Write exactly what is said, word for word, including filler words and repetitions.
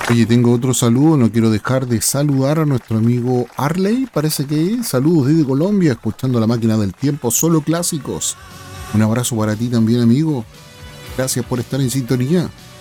Oye, tengo otro saludo, no quiero dejar de saludar a nuestro amigo Arley, parece que es. Saludos desde Colombia, escuchando la máquina del tiempo, solo clásicos. Un abrazo para ti también, amigo. Gracias por estar en sintonía.